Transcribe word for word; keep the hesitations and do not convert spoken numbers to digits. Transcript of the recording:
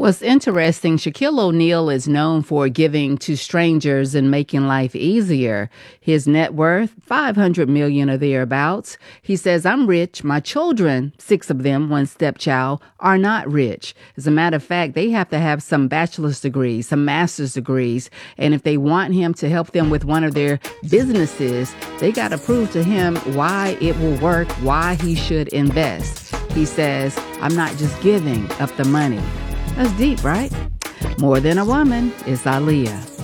What's interesting, Shaquille O'Neal is known for giving to strangers and making life easier. His net worth, five hundred million dollars or thereabouts. He says, I'm rich. My children, six of them, one stepchild, are not rich. As a matter of fact, they have to have some bachelor's degrees, some master's degrees. And if they want him to help them with one of their businesses, they got to prove to him why it will work, why he should invest. He says, I'm not just giving up the money. That's deep, right? More Than a Woman is Aaliyah.